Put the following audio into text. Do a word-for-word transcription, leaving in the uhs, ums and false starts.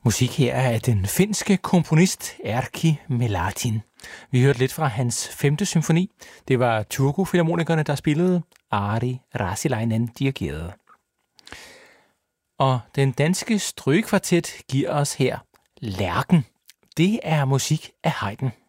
Musik her er af den finske komponist Erkki Melatin. Vi hørte lidt fra hans femte symfoni. Det var Turku Filharmonikerne, der spillede. Ari Rasilainen dirigerede. Og den danske strygekvartet giver os her Lærken. Det er musik af Haydn.